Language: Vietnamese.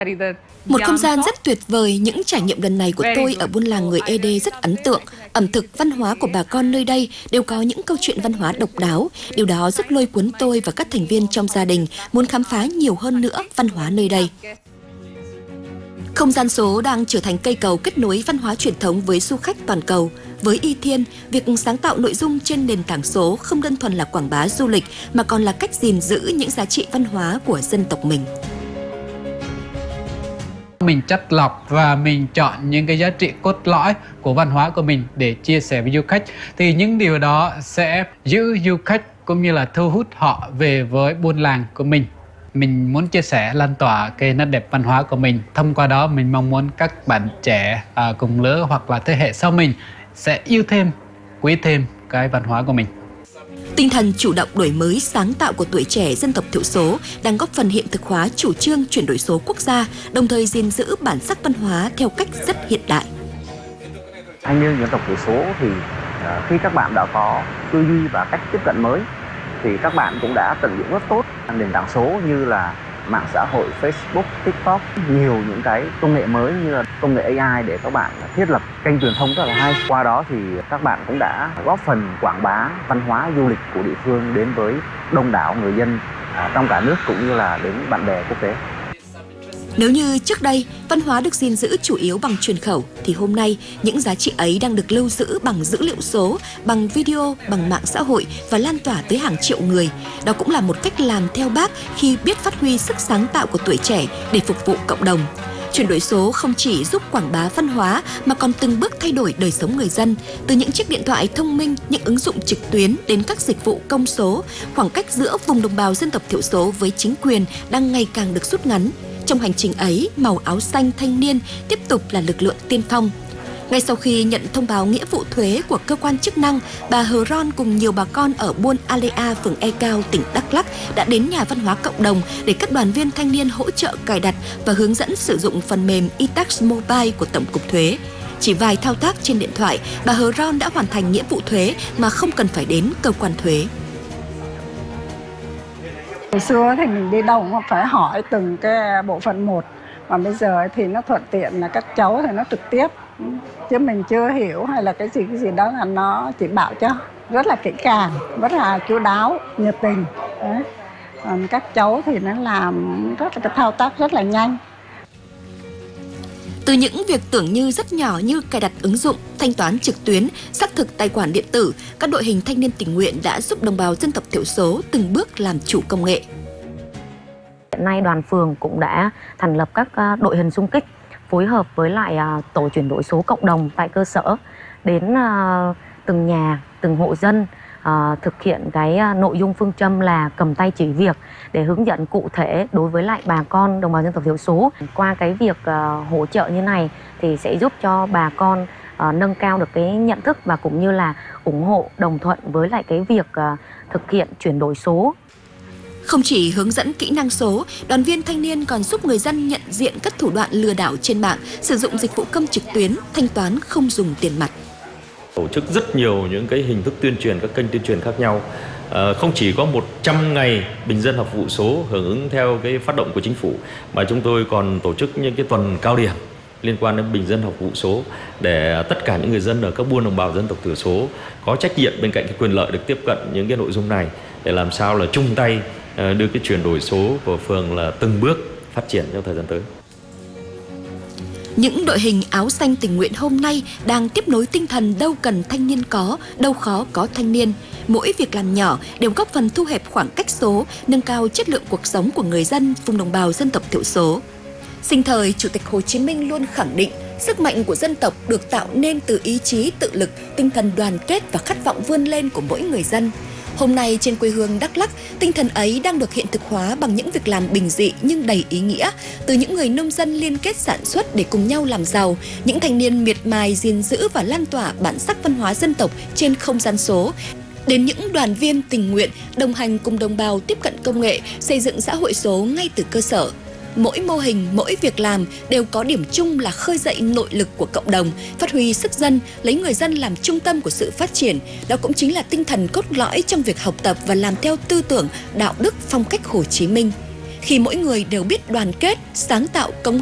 Một không gian rất tuyệt vời, những trải nghiệm lần này của tôi ở buôn làng người Ede rất ấn tượng. Ẩm thực, văn hóa của bà con nơi đây đều có những câu chuyện văn hóa độc đáo. Điều đó rất lôi cuốn tôi và các thành viên trong gia đình muốn khám phá nhiều hơn nữa văn hóa nơi đây. Không gian số đang trở thành cây cầu kết nối văn hóa truyền thống với du khách toàn cầu. Với Y Thiên, việc sáng tạo nội dung trên nền tảng số không đơn thuần là quảng bá du lịch mà còn là cách gìn giữ những giá trị văn hóa của dân tộc mình. Mình chắt lọc và mình chọn những cái giá trị cốt lõi của văn hóa của mình để chia sẻ với du khách. Thì những điều đó sẽ giữ du khách cũng như là thu hút họ về với buôn làng của mình. Mình muốn chia sẻ, lan tỏa cái nét đẹp văn hóa của mình. Thông qua đó mình mong muốn các bạn trẻ cùng lứa hoặc là thế hệ sau mình sẽ yêu thêm, quý thêm cái văn hóa của mình. Tinh thần chủ động đổi mới sáng tạo của tuổi trẻ dân tộc thiểu số đang góp phần hiện thực hóa chủ trương chuyển đổi số quốc gia, đồng thời gìn giữ bản sắc văn hóa theo cách rất hiện đại. Thanh niên dân tộc thiểu số thì khi các bạn đã có tư duy và cách tiếp cận mới thì các bạn cũng đã tận dụng rất tốt nền tảng số như là mạng xã hội Facebook, TikTok, nhiều những cái công nghệ mới như là công nghệ AI để các bạn thiết lập kênh truyền thông rất là hay. Qua đó thì các bạn cũng đã góp phần quảng bá văn hóa du lịch của địa phương đến với đông đảo người dân trong cả nước cũng như là đến bạn bè quốc tế. Nếu như trước đây, văn hóa được gìn giữ chủ yếu bằng truyền khẩu, thì hôm nay những giá trị ấy đang được lưu giữ bằng dữ liệu số, bằng video, bằng mạng xã hội và lan tỏa tới hàng triệu người. Đó cũng là một cách làm theo Bác khi biết phát huy sức sáng tạo của tuổi trẻ để phục vụ cộng đồng. Chuyển đổi số không chỉ giúp quảng bá văn hóa mà còn từng bước thay đổi đời sống người dân. Từ những chiếc điện thoại thông minh, những ứng dụng trực tuyến đến các dịch vụ công số, khoảng cách giữa vùng đồng bào dân tộc thiểu số với chính quyền đang ngày càng được rút ngắn. Trong hành trình ấy, màu áo xanh thanh niên tiếp tục là lực lượng tiên phong. Ngay sau khi nhận thông báo nghĩa vụ thuế của cơ quan chức năng, bà Hờ Ron cùng nhiều bà con ở Buôn Alea, phường E Cao, tỉnh Đắk Lắk đã đến nhà văn hóa cộng đồng để các đoàn viên thanh niên hỗ trợ cài đặt và hướng dẫn sử dụng phần mềm iTax Mobile của Tổng cục Thuế. Chỉ vài thao tác trên điện thoại, bà Hờ Ron đã hoàn thành nghĩa vụ thuế mà không cần phải đến cơ quan thuế. Hồi xưa thì mình đi đâu cũng phải hỏi từng cái bộ phận một, mà bây giờ thì nó thuận tiện là các cháu thì nó trực tiếp, chứ mình chưa hiểu hay là cái gì đó là nó chỉ bảo cho rất là kỹ càng, rất là chu đáo, nhiệt tình. Đấy. Còn các cháu thì nó làm rất là cái thao tác rất là nhanh. Từ những việc tưởng như rất nhỏ như cài đặt ứng dụng, thanh toán trực tuyến, xác thực tài khoản điện tử, các đội hình thanh niên tình nguyện đã giúp đồng bào dân tộc thiểu số từng bước làm chủ công nghệ. Hiện nay đoàn phường cũng đã thành lập các đội hình xung kích phối hợp với lại tổ chuyển đổi số cộng đồng tại cơ sở đến từng nhà, từng hộ dân thực hiện cái nội dung phương châm là cầm tay chỉ việc để hướng dẫn cụ thể đối với lại bà con đồng bào dân tộc thiểu số. Qua cái việc hỗ trợ như này thì sẽ giúp cho bà con nâng cao được cái nhận thức và cũng như là ủng hộ đồng thuận với lại cái việc thực hiện chuyển đổi số. Không chỉ hướng dẫn kỹ năng số, đoàn viên thanh niên còn giúp người dân nhận diện các thủ đoạn lừa đảo trên mạng, sử dụng dịch vụ công trực tuyến, thanh toán không dùng tiền mặt. Tổ chức rất nhiều những cái hình thức tuyên truyền, các kênh tuyên truyền khác nhau. Không chỉ có 100 ngày bình dân học vụ số hưởng ứng theo cái phát động của chính phủ, mà chúng tôi còn tổ chức những cái tuần cao điểm liên quan đến bình dân học vụ số để tất cả những người dân ở các buôn đồng bào dân tộc thiểu số có trách nhiệm bên cạnh cái quyền lợi được tiếp cận những cái nội dung này để làm sao là chung tay đưa cái chuyển đổi số của phường là từng bước phát triển trong thời gian tới. Những đội hình áo xanh tình nguyện hôm nay đang tiếp nối tinh thần đâu cần thanh niên có, đâu khó có thanh niên. Mỗi việc làm nhỏ đều góp phần thu hẹp khoảng cách số, nâng cao chất lượng cuộc sống của người dân vùng đồng bào dân tộc thiểu số. Sinh thời, Chủ tịch Hồ Chí Minh luôn khẳng định sức mạnh của dân tộc được tạo nên từ ý chí tự lực, tinh thần đoàn kết và khát vọng vươn lên của mỗi người dân. Hôm nay trên quê hương Đắk Lắk, tinh thần ấy đang được hiện thực hóa bằng những việc làm bình dị nhưng đầy ý nghĩa. Từ những người nông dân liên kết sản xuất để cùng nhau làm giàu, những thanh niên miệt mài gìn giữ và lan tỏa bản sắc văn hóa dân tộc trên không gian số, đến những đoàn viên tình nguyện đồng hành cùng đồng bào tiếp cận công nghệ, xây dựng xã hội số ngay từ cơ sở. Mỗi mô hình, mỗi việc làm đều có điểm chung là khơi dậy nội lực của cộng đồng, phát huy sức dân, lấy người dân làm trung tâm của sự phát triển. Đó cũng chính là tinh thần cốt lõi trong việc học tập và làm theo tư tưởng, đạo đức, phong cách Hồ Chí Minh. khi mỗi người đều biết đoàn kết, sáng tạo, cống